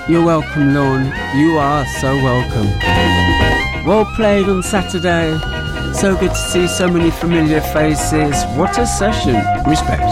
You're welcome, Lorne. You are so welcome. Well played on Saturday. So good to see so many familiar faces. What a session. Respect.